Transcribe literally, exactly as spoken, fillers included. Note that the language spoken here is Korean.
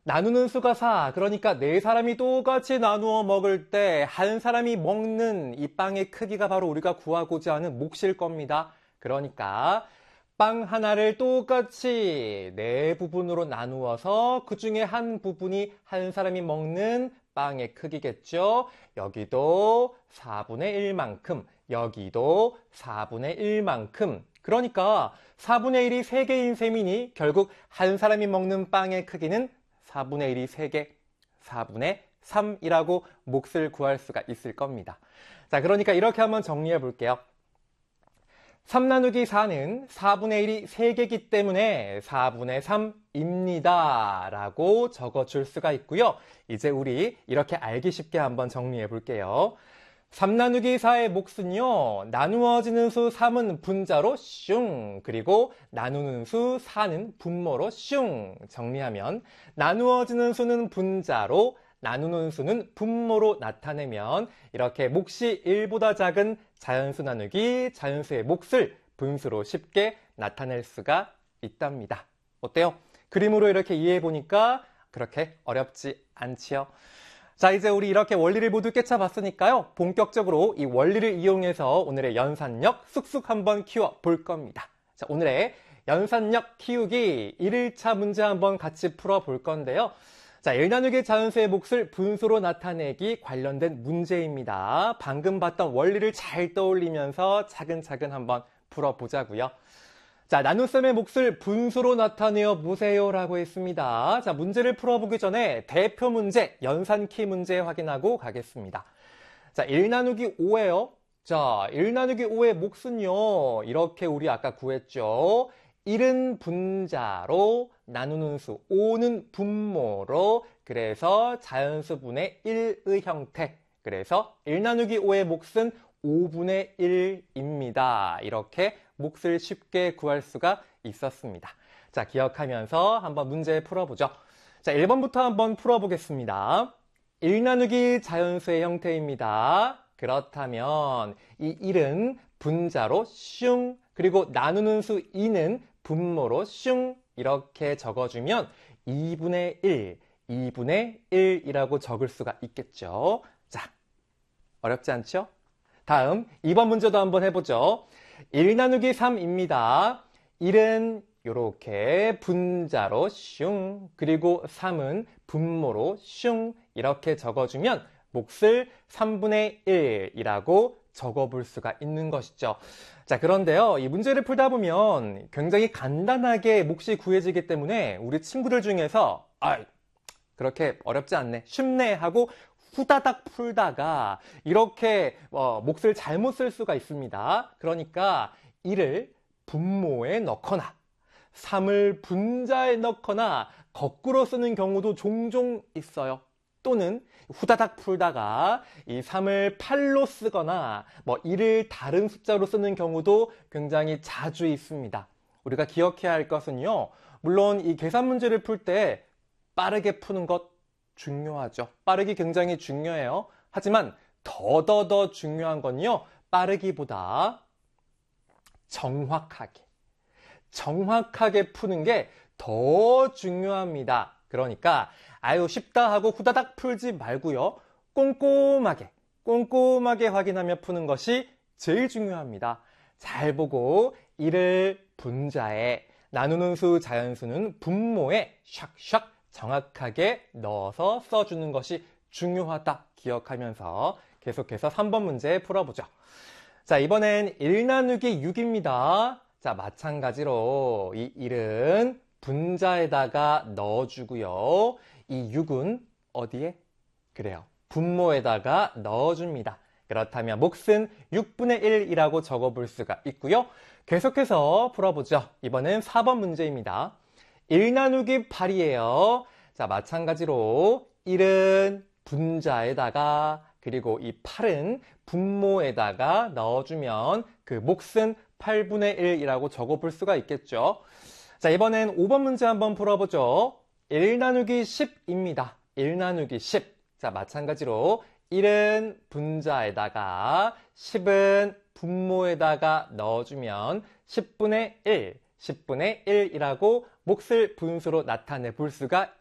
나누는 수가 사. 그러니까 네 사람이 똑같이 나누어 먹을 때 한 사람이 먹는 이 빵의 크기가 바로 우리가 구하고자 하는 몫일 겁니다. 그러니까 빵 하나를 똑같이 네 부분으로 나누어서 그 중에 한 부분이 한 사람이 먹는 빵의 크기겠죠. 여기도 사분의 일만큼, 여기도 사분의 일만큼. 그러니까 사분의 일이 세 개인 셈이니 결국 한 사람이 먹는 빵의 크기는 사분의 일이 세 개, 사분의 삼이라고 몫을 구할 수가 있을 겁니다. 자, 그러니까 이렇게 한번 정리해 볼게요. 삼 나누기 사는 사분의 일이 세 개이기 때문에 사분의 삼입니다. 라고 적어줄 수가 있고요. 이제 우리 이렇게 알기 쉽게 한번 정리해 볼게요. 삼 나누기 사의 몫은요, 나누어지는 수 삼은 분자로 슝, 그리고 나누는 수 사는 분모로 슝 정리하면 나누어지는 수는 분자로, 나누는 수는 분모로 나타내면 이렇게 몫이 일보다 작은 자연수 나누기 자연수의 몫을 분수로 쉽게 나타낼 수가 있답니다. 어때요? 그림으로 이렇게 이해해 보니까 그렇게 어렵지 않지요? 자, 이제 우리 이렇게 원리를 모두 깨쳐봤으니까요. 본격적으로 이 원리를 이용해서 오늘의 연산력 쑥쑥 한번 키워 볼 겁니다. 자, 오늘의 연산력 키우기 일 일차 문제 한번 같이 풀어 볼 건데요. 자, 일 나누기 자연수의 몫을 분수로 나타내기 관련된 문제입니다. 방금 봤던 원리를 잘 떠올리면서 차근차근 한번 풀어보자고요. 자, 나눗셈의 몫을 분수로 나타내어 보세요 라고 했습니다. 자, 문제를 풀어보기 전에 대표 문제, 연산키 문제 확인하고 가겠습니다. 자, 일 나누기 오예요. 자, 일 나누기 오의 몫은요, 이렇게 우리 아까 구했죠. 일은 분자로, 나누는 수 오는 분모로, 그래서 자연수분의 일의 형태. 그래서 일 나누기 오의 몫은 오분의 일입니다. 이렇게 몫을 쉽게 구할 수가 있었습니다. 자, 기억하면서 한번 문제 풀어보죠. 자, 일 번부터 한번 풀어보겠습니다. 일 나누기 자연수의 형태입니다. 그렇다면 이 일은 분자로 슝, 그리고 나누는 수 이는 분모로 슝 이렇게 적어주면 이분의 일, 이분의 일이라고 적을 수가 있겠죠. 자, 어렵지 않죠? 다음 이 번 문제도 한번 해보죠. 일 나누기 삼입니다. 일은 이렇게 분자로 슝, 그리고 삼은 분모로 슝 이렇게 적어주면 몫을 삼분의 일이라고 적어볼 수가 있는 것이죠. 자, 그런데요, 이 문제를 풀다 보면 굉장히 간단하게 몫이 구해지기 때문에 우리 친구들 중에서 아, 그렇게 어렵지 않네, 쉽네 하고 후다닥 풀다가 이렇게 어, 몫을 잘못 쓸 수가 있습니다. 그러니까 일을 분모에 넣거나 삼을 분자에 넣거나 거꾸로 쓰는 경우도 종종 있어요. 또는 후다닥 풀다가 이 삼을 팔로 쓰거나 뭐 일을 다른 숫자로 쓰는 경우도 굉장히 자주 있습니다. 우리가 기억해야 할 것은요, 물론 이 계산 문제를 풀 때 빠르게 푸는 것 중요하죠. 빠르기 굉장히 중요해요. 하지만 더더더 중요한 건요, 빠르기보다 정확하게 정확하게 푸는 게 더 중요합니다. 그러니까 아유 쉽다 하고 후다닥 풀지 말고요, 꼼꼼하게 꼼꼼하게 확인하며 푸는 것이 제일 중요합니다. 잘 보고 일을 분자에, 나누는 수 자연수는 분모에 샥샥 정확하게 넣어서 써주는 것이 중요하다 기억하면서 계속해서 삼 번 문제 풀어보죠. 자, 이번엔 일 나누기 육입니다. 자, 마찬가지로 이 일은 분자에다가 넣어주고요. 이 육은 어디에? 그래요, 분모에다가 넣어줍니다. 그렇다면 몫은 육분의 일이라고 적어볼 수가 있고요. 계속해서 풀어보죠. 이번엔 사 번 문제입니다. 일 나누기 팔이에요. 자, 마찬가지로 일은 분자에다가, 그리고 이 팔은 분모에다가 넣어주면 그 몫은 팔분의 일이라고 적어볼 수가 있겠죠. 자, 이번엔 오 번 문제 한번 풀어보죠. 일 나누기 십입니다. 일 나누기 십. 자, 마찬가지로 일은 분자에다가 십은 분모에다가 넣어주면 십분의 일, 십분의 일이라고 몫을 분수로 나타내 볼 수가